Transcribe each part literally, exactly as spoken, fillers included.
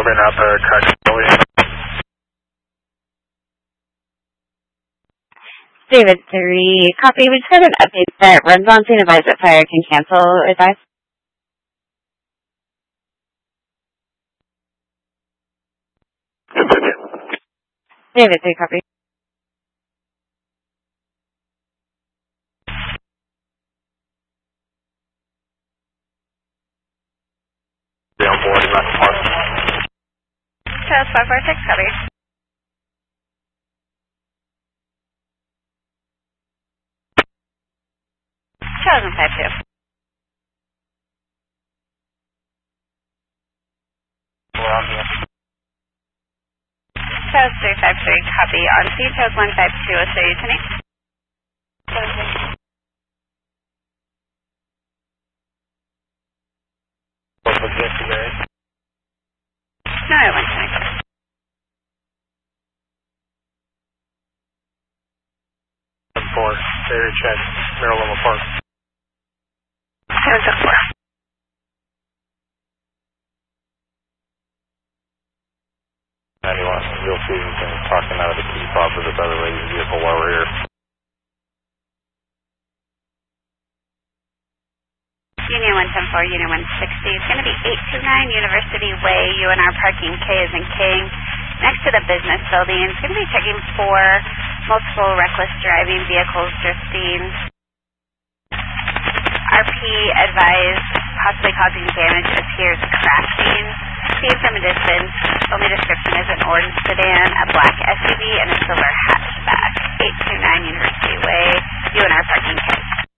Over and out there, correct. David three, copy. We just had an update that runs on scene advise that fire can cancel advice. Continue. David three, copy. Be on board, left park. Test five four six, copy. Chosen five two. We're on here. Chose three five three, copy. On C, chose one five two, oh, so you to me. What's the gift today? No, I went to next. Four, area check, Maryland Park. seven seven four. ninety-one, you'll see things talking out of the key fob of this other lady's vehicle while we're here. Union one ten four, Union one sixty. It's going to be eight two nine University Way, U N R parking, K as in King, next to the business building. It's going to be checking for multiple reckless driving, vehicles drifting. R P advised possibly causing damage, appears crashing. Seen from a distance, only description is an orange sedan, a black S U V, and a silver hatchback. eight two nine University Way, U N R parking, K.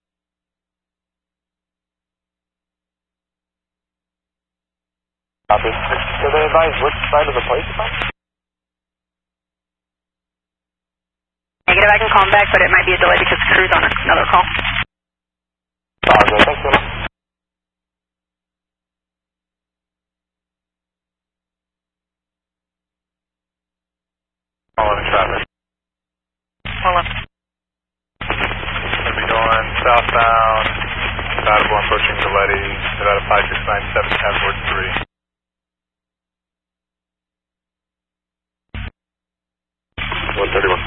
Copy. So they advise which side of the place it's on? Negative, I can call him back, but it might be a delay because crew's on another call. Oh, good. Thanks, Willow. Following traffic. Hold up. Going to be going southbound, compatible approaching Galletti, about a five six nine seven ten Ward three. one thirty-one.